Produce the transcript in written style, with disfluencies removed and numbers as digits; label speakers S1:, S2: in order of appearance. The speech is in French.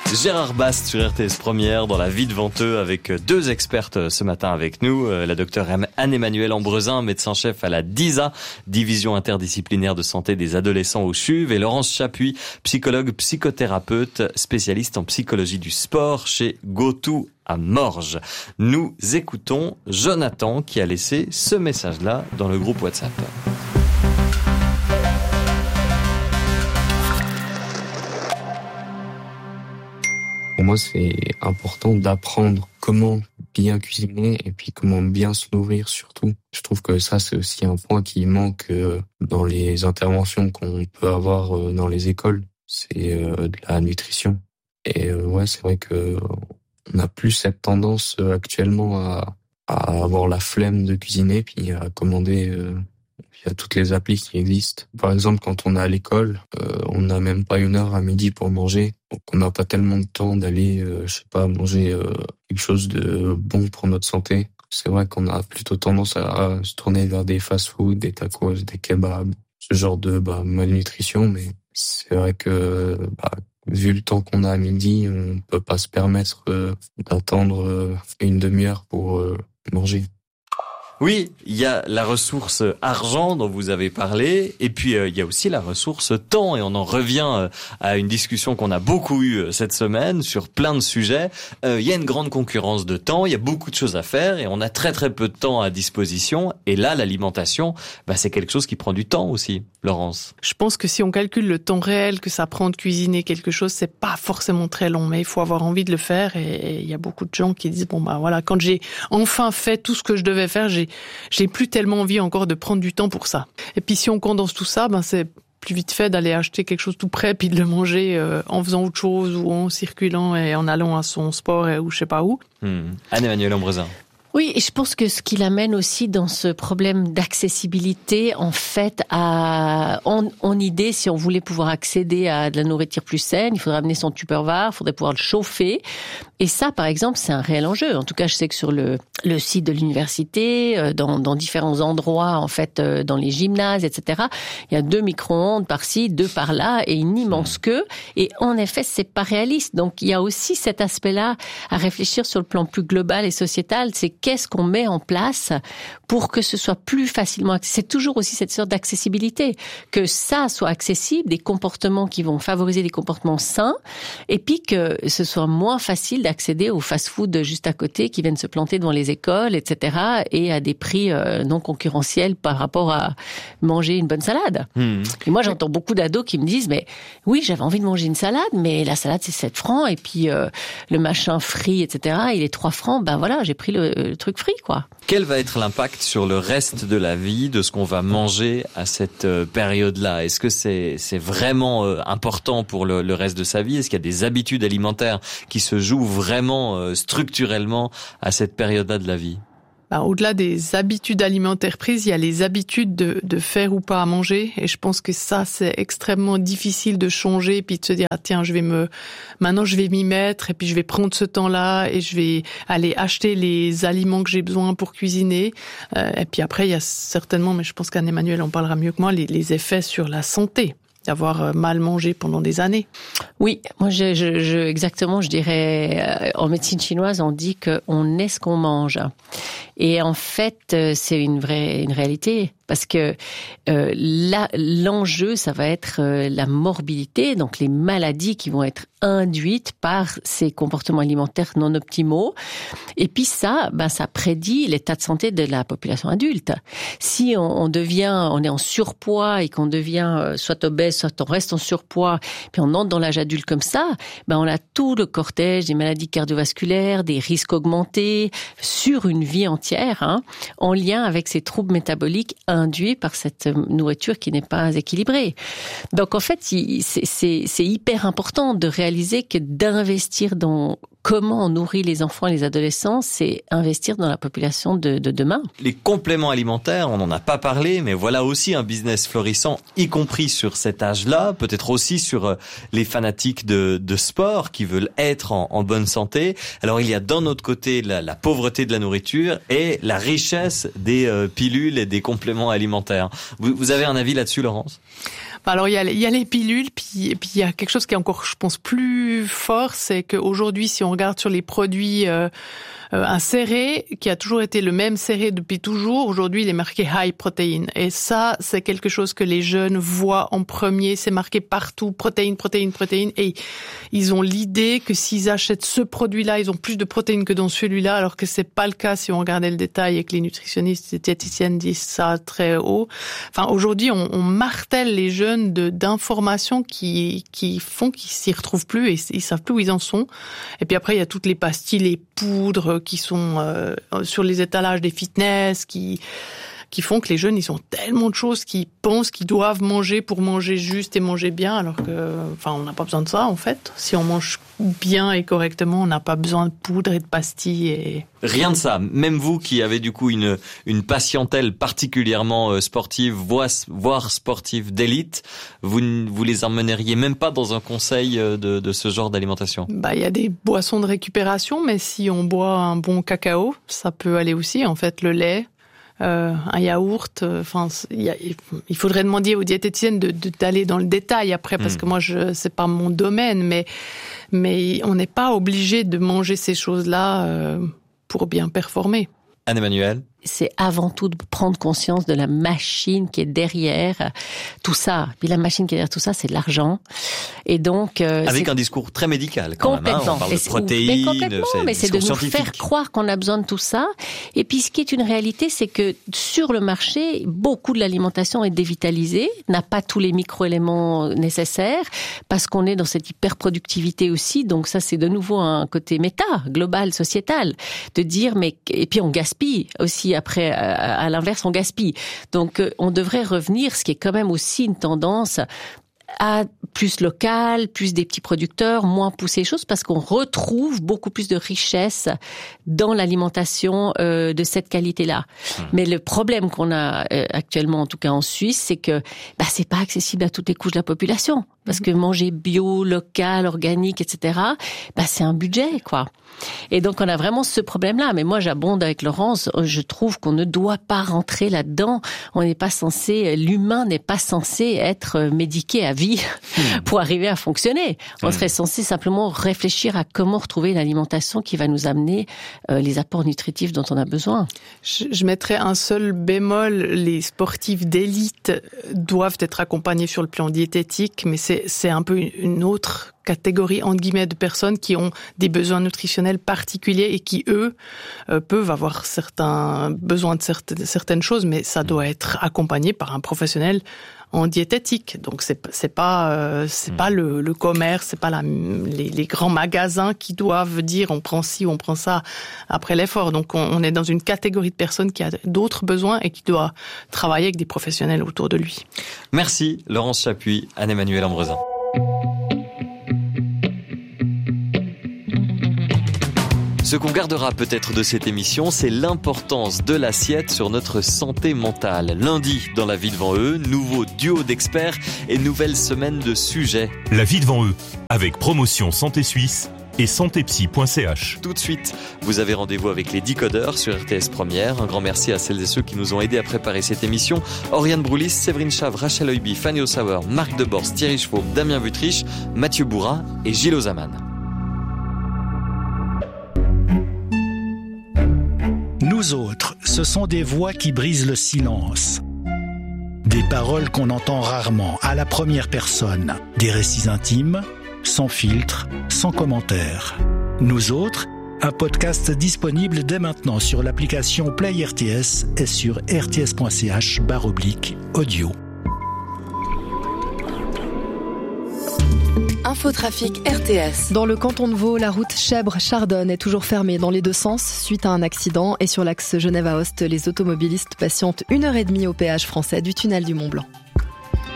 S1: Gérard Bast sur RTS Première dans la vie de Venteux avec deux expertes ce matin avec nous. La docteure Anne-Emmanuelle Ambrezin, médecin-chef à la DISA, Division interdisciplinaire de santé des adolescents au CHUV, et Laurence Chapuis, psychologue, psychothérapeute, spécialiste en psychologie du sport chez GoTo à Morges. Nous écoutons Jonathan qui a laissé ce message-là dans le groupe WhatsApp.
S2: Pour moi, c'est important d'apprendre comment bien cuisiner et puis comment bien se nourrir surtout. Je trouve que ça, c'est aussi un point qui manque dans les interventions qu'on peut avoir dans les écoles. C'est de la nutrition. Et ouais, c'est vrai que on a plus cette tendance actuellement à avoir la flemme de cuisiner puis à commander via toutes les applis qui existent. Par exemple, quand on est à l'école, on n'a même pas 1 heure à midi pour manger. Donc on n'a pas tellement de temps d'aller, manger quelque chose de bon pour notre santé. C'est vrai qu'on a plutôt tendance à se tourner vers des fast-food, des tacos, des kebabs, ce genre de malnutrition. Mais c'est vrai que vu le temps qu'on a à midi, on peut pas se permettre d'attendre une demi-heure pour manger.
S1: Oui, il y a la ressource argent dont vous avez parlé, et puis il y a aussi la ressource temps, et on en revient à une discussion qu'on a beaucoup eue cette semaine sur plein de sujets. Il y a une grande concurrence de temps, il y a beaucoup de choses à faire, et on a très très peu de temps à disposition, et là l'alimentation, c'est quelque chose qui prend du temps aussi, Laurence.
S3: Je pense que si on calcule le temps réel que ça prend de cuisiner quelque chose, c'est pas forcément très long, mais il faut avoir envie de le faire, et il y a beaucoup de gens qui disent quand j'ai enfin fait tout ce que je devais faire, j'ai plus tellement envie encore de prendre du temps pour ça. Et puis si on condense tout ça, c'est plus vite fait d'aller acheter quelque chose tout prêt puis de le manger en faisant autre chose ou en circulant et en allant à son sport ou je sais pas où.
S1: Anne-Emmanuelle Ambrezin.
S4: Oui, et je pense que ce qui l'amène aussi dans ce problème d'accessibilité, en fait, en idée, si on voulait pouvoir accéder à de la nourriture plus saine, il faudrait amener son Tupperware, il faudrait pouvoir le chauffer. Et ça, par exemple, c'est un réel enjeu. En tout cas, je sais que sur le site de l'université, dans différents endroits, en fait, dans les gymnases, etc., il y a 2 micro-ondes par-ci, 2 par-là, et une immense queue. Et en effet, c'est pas réaliste. Donc, il y a aussi cet aspect-là à réfléchir sur le plan plus global et sociétal. C'est qu'est-ce qu'on met en place pour que ce soit plus facilement accessible. C'est toujours aussi cette sorte d'accessibilité, que ça soit accessible, des comportements qui vont favoriser des comportements sains, et puis que ce soit moins facile d'accéder aux fast-food juste à côté qui viennent se planter devant les écoles, etc., et à des prix non concurrentiels par rapport à manger une bonne salade. Et moi, j'entends beaucoup d'ados qui me disent, mais oui, j'avais envie de manger une salade, mais la salade, c'est 7 francs, et puis le machin frit, etc., il est 3 francs, voilà, j'ai pris le truc frit, quoi.
S1: Quel va être l'impact sur le reste de la vie de ce qu'on va manger à cette période-là? Est-ce que c'est vraiment important pour le reste de sa vie? Est-ce qu'il y a des habitudes alimentaires qui se jouent vraiment structurellement à cette période-là de la vie?
S3: Au-delà des habitudes alimentaires prises, il y a les habitudes de faire ou pas à manger. Et je pense que ça, c'est extrêmement difficile de changer et puis de se dire, tiens, maintenant je vais m'y mettre et puis je vais prendre ce temps-là et je vais aller acheter les aliments que j'ai besoin pour cuisiner. Et puis après, il y a certainement, mais je pense qu'Anne-Emmanuelle en parlera mieux que moi, les effets sur la santé d'avoir mal mangé pendant des années.
S4: Oui, moi exactement, je dirais, en médecine chinoise, on dit qu'on est ce qu'on mange. Et en fait, c'est une réalité. Parce que l'enjeu, ça va être la morbidité, donc les maladies qui vont être induites par ces comportements alimentaires non optimaux. Et puis ça prédit l'état de santé de la population adulte. Si on est en surpoids et qu'on devient soit obèse, soit on reste en surpoids, puis on entre dans l'âge adulte comme ça, on a tout le cortège des maladies cardiovasculaires, des risques augmentés sur une vie entière, en lien avec ces troubles métaboliques induit par cette nourriture qui n'est pas équilibrée. Donc en fait, c'est hyper important de réaliser que d'investir dans comment on nourrit les enfants et les adolescents, c'est investir dans la population de demain.
S1: Les compléments alimentaires, on n'en a pas parlé, mais voilà aussi un business florissant, y compris sur cet âge-là, peut-être aussi sur les fanatiques de sport qui veulent être en bonne santé. Alors il y a d'un autre côté la pauvreté de la nourriture et la richesse des pilules et des compléments alimentaires. Vous avez un avis là-dessus, Laurence ?
S3: Alors il y a les pilules, puis il y a quelque chose qui est encore, je pense, plus fort, c'est qu'aujourd'hui, si on regarde sur les produits, un céré qui a toujours été le même céré depuis toujours, aujourd'hui il est marqué high protein. Et ça, c'est quelque chose que les jeunes voient en premier, c'est marqué partout, protéines. Et ils ont l'idée que s'ils achètent ce produit-là, ils ont plus de protéines que dans celui-là, alors que c'est pas le cas si on regardait le détail et que les nutritionnistes et diététiciennes disent ça très haut. Enfin, aujourd'hui, on martèle les jeunes d'informations qui font qu'ils s'y retrouvent plus et ils savent plus où ils en sont. Et puis après, il y a toutes les pastilles, les poudres qui sont sur les étalages des fitness, qui font que les jeunes, ils ont tellement de choses qu'ils pensent qu'ils doivent manger pour manger juste et manger bien, alors que, on n'a pas besoin de ça, en fait. Si on mange bien et correctement, on n'a pas besoin de poudre et de pastilles et...
S1: Rien de ça. Même vous qui avez du coup une patientèle particulièrement sportive, voire sportive d'élite, vous les emmèneriez même pas dans un conseil de ce genre d'alimentation? Il
S3: y a des boissons de récupération, mais si on boit un bon cacao, ça peut aller aussi. En fait, le lait, un yaourt, il faudrait demander aux diététiciennes d'aller dans le détail après, parce que moi c'est pas mon domaine, mais on n'est pas obligé de manger ces choses-là pour bien performer.
S1: Anne-Emmanuelle?
S4: C'est avant tout de prendre conscience de la machine qui est derrière tout ça. Puis la machine qui est derrière tout ça, c'est de l'argent. Et donc
S1: avec un discours très médical quand même. Hein, on parle de protéines.
S4: Mais c'est de nous faire croire qu'on a besoin de tout ça. Et puis ce qui est une réalité, c'est que sur le marché, beaucoup de l'alimentation est dévitalisée, n'a pas tous les micro-éléments nécessaires, parce qu'on est dans cette hyper-productivité aussi. Donc ça, c'est de nouveau un côté méta, global, sociétal, de dire et puis on gaspille aussi. Après, à l'inverse, on gaspille. Donc, on devrait revenir, ce qui est quand même aussi une tendance à plus local, plus des petits producteurs, moins pousser les choses, parce qu'on retrouve beaucoup plus de richesse dans l'alimentation de cette qualité-là. Mais le problème qu'on a actuellement, en tout cas en Suisse, c'est que c'est pas accessible à toutes les couches de la population. Parce que manger bio, local, organique, etc., c'est un budget, quoi. Et donc, on a vraiment ce problème-là. Mais moi, j'abonde avec Laurence. Je trouve qu'on ne doit pas rentrer là-dedans. L'humain n'est pas censé être médiqué à vie pour arriver à fonctionner. On serait censé simplement réfléchir à comment retrouver une alimentation qui va nous amener les apports nutritifs dont on a besoin.
S3: Je mettrais un seul bémol. Les sportifs d'élite doivent être accompagnés sur le plan diététique, mais c'est un peu une autre catégorie, entre guillemets, de personnes qui ont des besoins nutritionnels particuliers et qui, eux, peuvent avoir certains besoins de certaines choses, mais ça doit être accompagné par un professionnel en diététique. Donc c'est pas le commerce, c'est pas les grands magasins qui doivent dire on prend ci, on prend ça après l'effort. Donc on est dans une catégorie de personnes qui a d'autres besoins et qui doit travailler avec des professionnels autour de lui.
S1: Merci Laurence Chapuis, Anne-Emmanuelle Ambrezin. Ce qu'on gardera peut-être de cette émission, c'est l'importance de l'assiette sur notre santé mentale. Lundi, dans La Vie devant eux, nouveau duo d'experts et nouvelle semaine de sujets.
S5: La Vie devant eux, avec Promotion Santé Suisse et santépsy.ch.
S1: Tout de suite, vous avez rendez-vous avec les Decodeurs sur RTS Première. Un grand merci à celles et ceux qui nous ont aidés à préparer cette émission. Oriane Broulis, Séverine Chave, Rachel Oiby, Fanny Sauer, Marc Debors, Thierry Chevaux, Damien Vutrich, Mathieu Bourra et Gilles Ozaman.
S6: Nous autres, ce sont des voix qui brisent le silence. Des paroles qu'on entend rarement, à la première personne. Des récits intimes, sans filtre, sans commentaire. Nous autres, un podcast disponible dès maintenant sur l'application Play RTS et sur rts.ch/audio.
S7: Infotrafic RTS.
S8: Dans le canton de Vaud, la route Chèvres-Chardonne est toujours fermée dans les deux sens suite à un accident. Et sur l'axe Genève-Aoste, les automobilistes patientent 1h30 au péage français du tunnel du Mont-Blanc.